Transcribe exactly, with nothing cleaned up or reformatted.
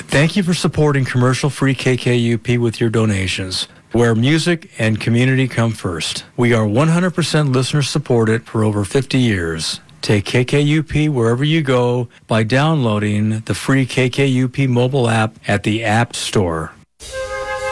Thank you for supporting commercial-free K K U P with your donations, where music and community come first. We are one hundred percent listener-supported for over fifty years. Take K K U P wherever you go by downloading the free K K U P mobile app at the App Store.